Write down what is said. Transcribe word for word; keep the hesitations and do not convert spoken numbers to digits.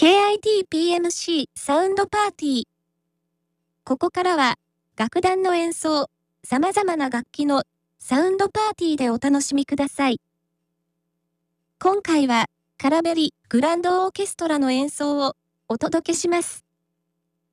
ケーアイティーピーエムシー サウンドパーティー。ここからは、楽団の演奏、様々な楽器のサウンドパーティーでお楽しみください。今回は、カラベリグランドオーケストラの演奏をお届けします。